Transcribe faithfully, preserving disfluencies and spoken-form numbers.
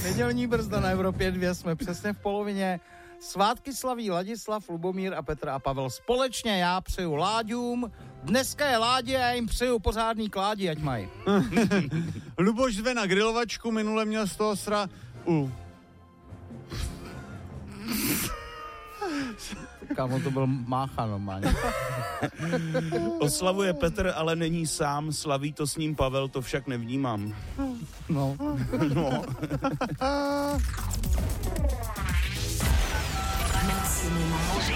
Nedělní brzda na Evropě dvě, jsme přesně v polovině. Svátky slaví Ladislav, Lubomír a Petr a Pavel společně. Já přeju Láďům. Dneska je Ládě a já jim přeju pořádný kládí, ať mají. Luboš dve na grilovačku, minule měl z toho sra... U. Kámo, to byl mácha normálně. Oslavuje Petr, ale není sám, slaví to s ním Pavel, to však nevnímám. No. No. Maximum.